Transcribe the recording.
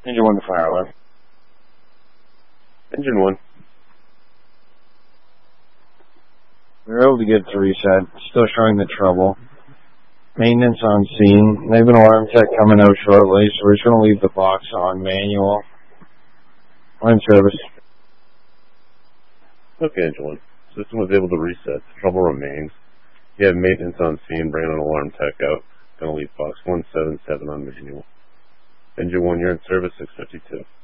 Engine 1 to fire alarm. Engine 1. We were able to get it to reset. Still showing the trouble. Maintenance on scene. They have an alarm tech coming out shortly, so we're just going to leave the box on manual. On service. Okay, Engine 1. System was able to reset. The trouble remains. You have maintenance on scene. Bring an alarm tech out. Going to leave box 177 on manual. Engine 1, you're in service 652.